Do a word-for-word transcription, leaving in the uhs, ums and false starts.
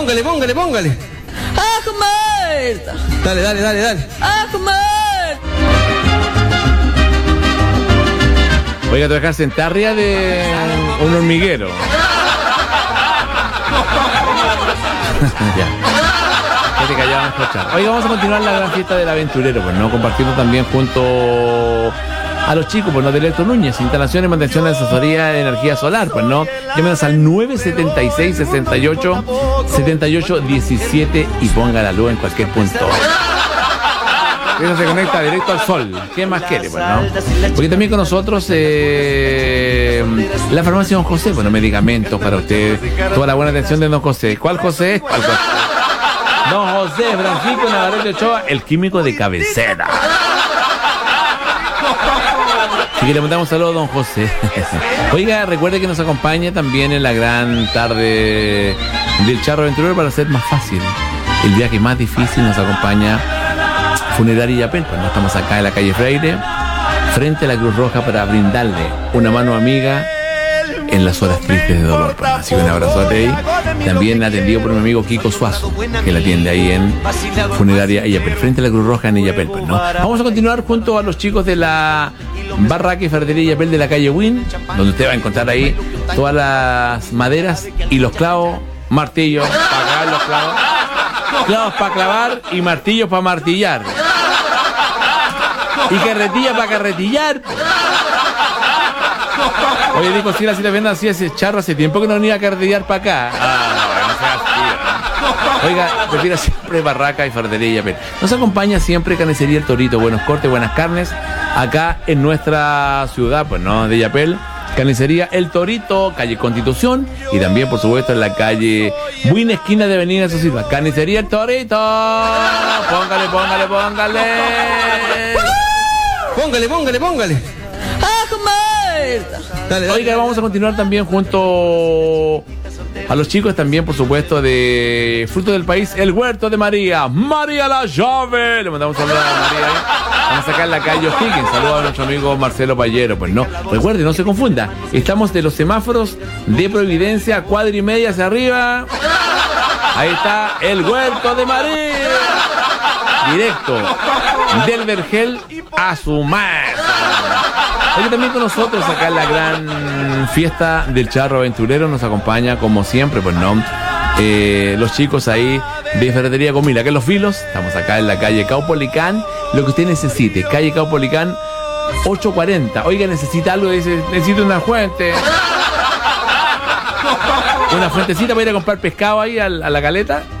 Póngale, póngale, póngale. Ahmed. Dale, dale, dale, dale. Ahmed. Oiga, te voy a dejar sentar arriba de un hormiguero. Ya. Que te callaba a escuchar. Oiga, vamos a continuar la gran fiesta del aventurero, pues, ¿no? Compartiendo también junto a los chicos, pues, ¿no? De Electro Núñez, instalaciones, mantención de asesoría de energía solar, pues, ¿no? Llámenos al nueve setenta y seis, sesenta y ocho, setenta y ocho, diecisiete y ponga la luz en cualquier punto. Eso se conecta directo al sol. ¿Qué más quiere, pues, no? Porque también con nosotros eh, la farmacia Don José, bueno, medicamentos para usted, toda la buena atención de Don José. ¿Cuál José? ¿Cuál José? Don José Francisco Navarrete Ochoa, el químico de cabecera. Así que le mandamos un saludo a Don José. Oiga, recuerde que nos acompaña también en la gran tarde del Charro Aventurero para hacer más fácil el viaje más difícil. Nos acompaña Funeraria Illapel, pues no estamos acá en la calle Freire, frente a la Cruz Roja, para brindarle una mano amiga en las horas tristes de dolor. Pues, así que un abrazote ahí. También atendido por mi amigo Kiko Suazo, que la atiende ahí en Funeraria Illapel, frente a la Cruz Roja en Illapel, pues, ¿no? Vamos a continuar junto a los chicos de la Barraca y Ferretería Illapel de la calle Win, donde usted va a encontrar ahí todas las maderas y los clavos, martillos para clavar los clavos, clavos para clavar y martillos para martillar. Y carretilla para carretillar. Oye, dijo, si la si la venda así ese charro, hace tiempo que no venía a carretillar para acá. Ah, no, no sea así, ¿no? Oiga, prefiera siempre Barraca y Ferretería Illapel. Nos acompaña siempre Carnicería El Torito, buenos cortes, buenas carnes, acá en nuestra ciudad, pues, ¿no? De Illapel. Carnicería El Torito, calle Constitución, y también, por supuesto, en la calle Buena, esquina de Avenida Sosilva. Carnicería El Torito. Póngale, póngale, póngale. Póngale, póngale, póngale. Ahmed. Dale, dale. Oiga, vamos a continuar también junto a los chicos también, por supuesto, de Fruto del País, El Huerto de María. María la llave. Le mandamos un saludo a María, ¿eh? Vamos a sacar la calle O'Higgins. Saludos a nuestro amigo Marcelo Payero. Pues no, recuerde, no se confunda. Estamos de los semáforos de Providencia, cuadra y media hacia arriba. Ahí está El Huerto de María. Directo del Vergel a su mesa. Hoy también con nosotros acá en la gran fiesta del Charro Aventurero nos acompaña, como siempre, pues no, eh, los chicos ahí de Ferretería Comila, que en Los Filos. Estamos acá en la calle Caupolicán. Lo que usted necesite, calle Caupolicán ocho cuarenta. Oiga, necesita algo, dice, necesito una fuente. Una fuentecita para ir a comprar pescado ahí a, a la caleta.